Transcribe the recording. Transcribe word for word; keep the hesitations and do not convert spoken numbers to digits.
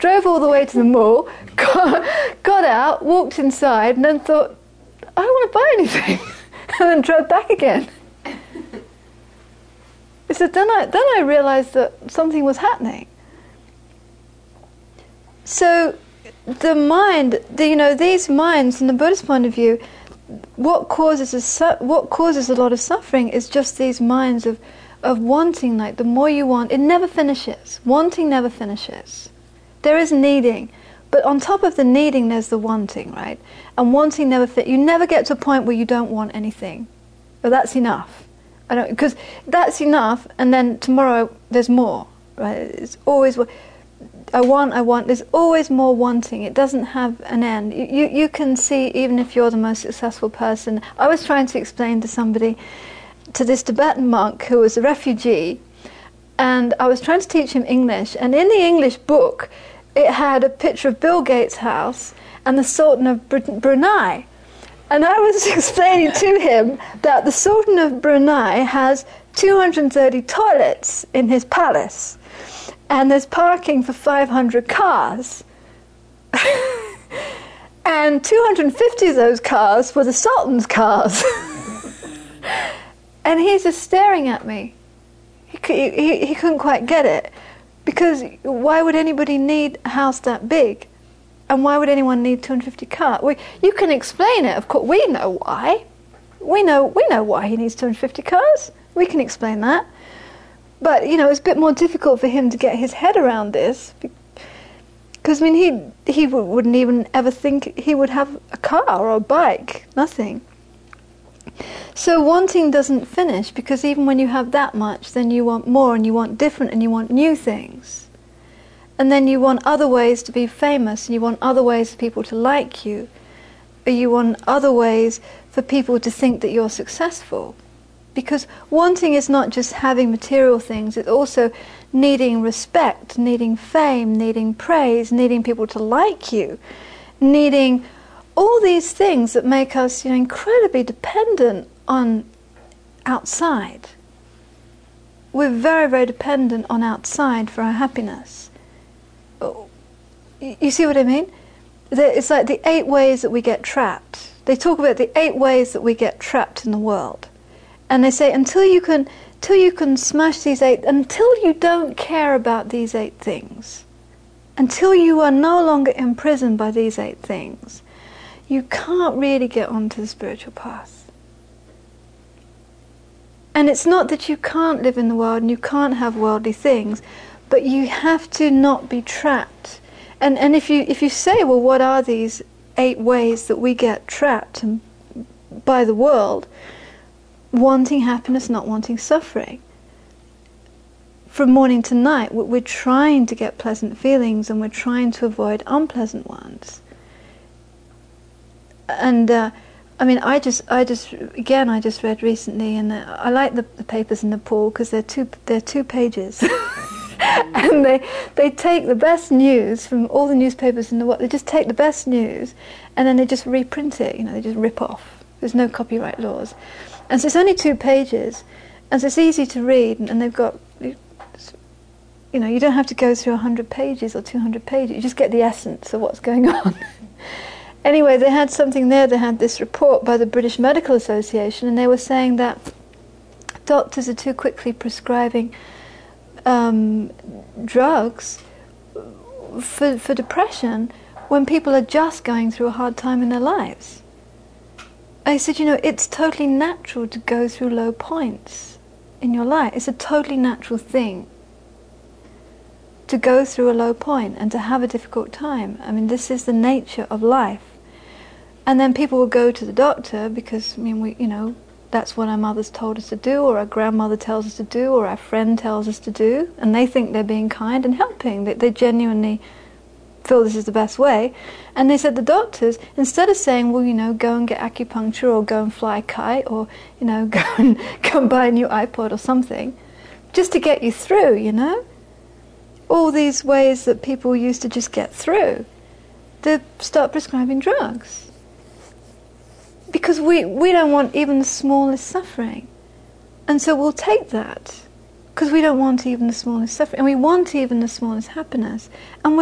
drove all the way to the mall, got, got out, walked inside, and then thought, I don't want to buy anything, and then drove back again. So then I, then I realized that something was happening. So the mind, the, you know, these minds, from the Buddhist point of view, what causes a su- what causes a lot of suffering is just these minds of of wanting. Like, the more you want, it never finishes. Wanting never finishes. There is needing, but on top of the needing, there's the wanting, right? And wanting never fit. You never get to a point where you don't want anything. But that's enough. I don't, because that's enough, and then tomorrow there's more, right? It's always, I want, I want. There's always more wanting. It doesn't have an end. You, you, you can see, even if you're the most successful person. I was trying to explain to somebody, to this Tibetan monk who was a refugee, and I was trying to teach him English, and in the English book, it had a picture of Bill Gates' house and the Sultan of Brunei. And I was explaining to him that the Sultan of Brunei has two hundred thirty toilets in his palace, and there's parking for five hundred cars. And two hundred fifty of those cars were the Sultan's cars. And he's just staring at me. He, he, he couldn't quite get it. Because why would anybody need a house that big? And why would anyone need two hundred fifty cars? We, you can explain it, of course. We know why. We know, we know why he needs two hundred fifty cars. We can explain that. But, you know, it's a bit more difficult for him to get his head around this. Because, I mean, he, he wouldn't even ever think he would have a car or a bike. Nothing. So wanting doesn't finish, because even when you have that much, then you want more, and you want different, and you want new things. And then you want other ways to be famous, and you want other ways for people to like you, or you want other ways for people to think that you're successful. Because wanting is not just having material things, it's also needing respect, needing fame, needing praise, needing people to like you, needing all these things that make us, you know, incredibly dependent on outside. We're very, very dependent on outside for our happiness. You see what I mean? It's like the eight ways that we get trapped. They talk about the eight ways that we get trapped in the world. And they say, until you can, until you can smash these eight, until you don't care about these eight things, until you are no longer imprisoned by these eight things, you can't really get onto the spiritual path. And it's not that you can't live in the world and you can't have worldly things, but you have to not be trapped. And and if you if you say, well, what are these eight ways that we get trapped in, by the world? Wanting happiness, not wanting suffering. From morning to night, we're trying to get pleasant feelings, and we're trying to avoid unpleasant ones. And uh, I mean, I just, I just, again, I just read recently, and uh, I like the, the papers in Nepal because they're two, they're two pages, and they they take the best news from all the newspapers in the world. They just take the best news, and then they just reprint it. You know, they just rip off. There's no copyright laws, and so it's only two pages, and so it's easy to read, and, and they've got, you know, you don't have to go through a hundred pages or two hundred pages. You just get the essence of what's going on. Anyway, they had something there. They had this report by the British Medical Association, and they were saying that doctors are too quickly prescribing um, drugs for, for depression when people are just going through a hard time in their lives. I said, you know, it's totally natural to go through low points in your life. It's a totally natural thing to go through a low point and to have a difficult time. I mean, this is the nature of life. And then people will go to the doctor because, I mean, we, you know, that's what our mothers told us to do, or our grandmother tells us to do, or our friend tells us to do, and they think they're being kind and helping. They, they genuinely feel this is the best way. And they said the doctors, instead of saying, well, you know, go and get acupuncture, or go and fly a kite, or, you know, go and, go and buy a new iPod or something, just to get you through, you know, all these ways that people used to just get through, they start prescribing drugs. Because we, we don't want even the smallest suffering. And so we'll take that, because we don't want even the smallest suffering, and we want even the smallest happiness. And